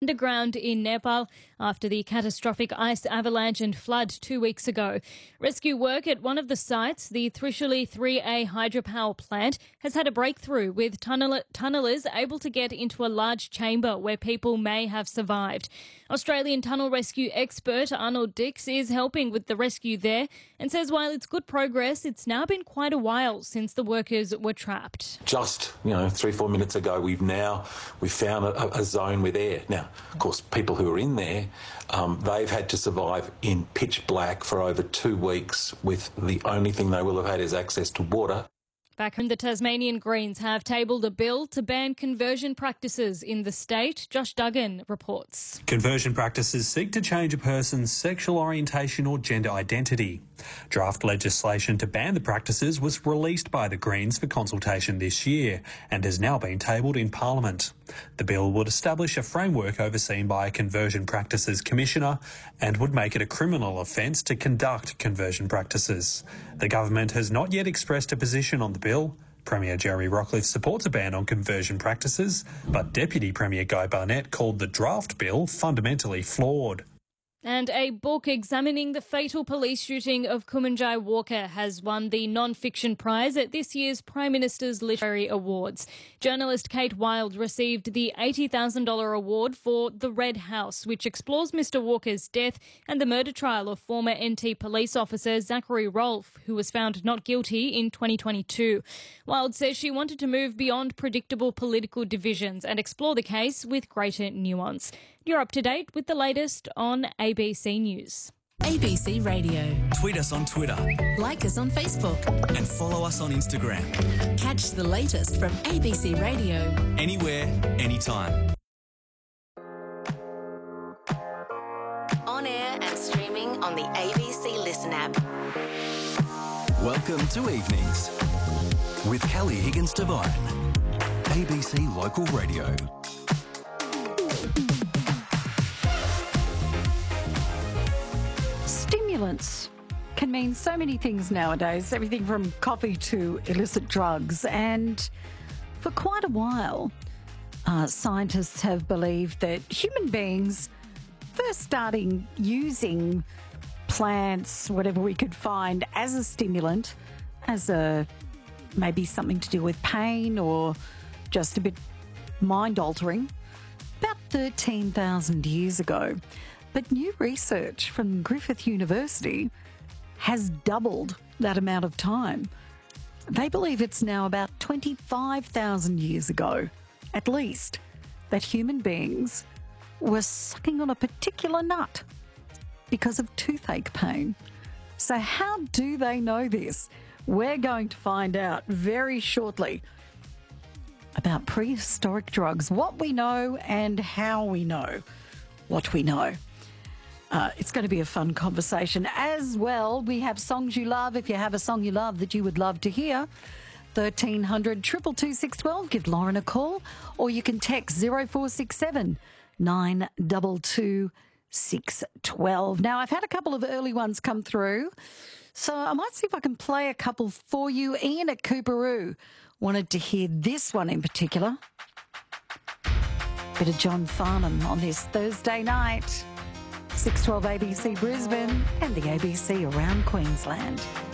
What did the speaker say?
underground in Nepal after the catastrophic ice avalanche and flood 2 weeks ago. Rescue work at one of the sites, the Trishuli 3A hydropower plant, has had a breakthrough, with tunnellers able to get into a large chamber where people may have survived. Australian tunnel rescue expert Arnold Dix is helping with the rescue there and says while it's good progress, it's now been quite a while since the workers were trapped. Just, 3-4 minutes ago, we've found a zone with air. Now, of course, people who are in there, they've had to survive in pitch black for over 2 weeks with the only thing they will have had is access to water. Back home, the Tasmanian Greens have tabled a bill to ban conversion practices in the state. Josh Duggan reports. Conversion practices seek to change a person's sexual orientation or gender identity. Draft legislation to ban the practices was released by the Greens for consultation this year and has now been tabled in Parliament. The bill would establish a framework overseen by a Conversion Practices Commissioner and would make it a criminal offence to conduct conversion practices. The government has not yet expressed a position on the bill. Premier Jerry Rockliff supports a ban on conversion practices, but Deputy Premier Guy Barnett called the draft bill fundamentally flawed. And a book examining the fatal police shooting of Kumanjai Walker has won the non-fiction prize at this year's Prime Minister's Literary Awards. Journalist Kate Wilde received the $80,000 award for The Red House, which explores Mr Walker's death and the murder trial of former NT police officer Zachary Rolfe, who was found not guilty in 2022. Wilde says she wanted to move beyond predictable political divisions and explore the case with greater nuance. You're up to date with the latest on ABC News. ABC Radio. Tweet us on Twitter. Like us on Facebook. And follow us on Instagram. Catch the latest from ABC Radio. Anywhere, anytime. On air and streaming on the ABC Listen app. Welcome to Evenings with Kelly Higgins-Devine. ABC Local Radio. Stimulants can mean so many things nowadays, everything from coffee to illicit drugs. And for quite a while, scientists have believed that human beings, first starting using plants, whatever we could find, as a stimulant, as maybe something to do with pain or just a bit mind-altering, about 13,000 years ago. But new research from Griffith University has doubled that amount of time. They believe it's now about 25,000 years ago, at least, that human beings were sucking on a particular nut because of toothache pain. So how do they know this? We're going to find out very shortly about prehistoric drugs, what we know and how we know what we know. It's going to be a fun conversation. As well, we have songs you love. If you have a song you love that you would love to hear, 1300 222 612, give Lauren a call, or you can text 0467 922 612. Now, I've had a couple of early ones come through, so I might see if I can play a couple for you. Ian at Cooperoo wanted to hear this one in particular. Bit of John Farnham on this Thursday night. 612 ABC Brisbane and the ABC around Queensland.